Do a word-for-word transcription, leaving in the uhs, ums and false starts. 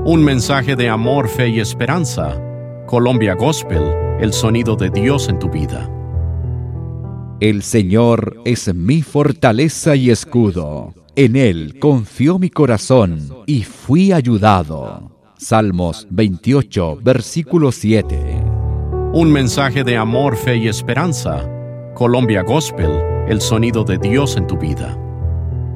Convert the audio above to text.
Un mensaje de amor, fe y esperanza. Colombia Gospel, el sonido de Dios en tu vida. El Señor es mi fortaleza y escudo. En Él confió mi corazón y fui ayudado. Salmos veintiocho, versículo siete. Un mensaje de amor, fe y esperanza. Colombia Gospel, el sonido de Dios en tu vida.